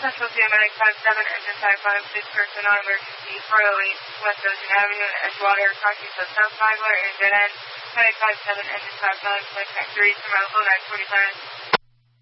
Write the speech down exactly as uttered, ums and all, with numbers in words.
Central C M X five seven, engine type five, six person on emergency, four oh eight West Ocean Avenue, Edgewater, crossing to South Flagler, and dead end, M X five seven, engine type nine, flight track three, tomorrow nine forty-five.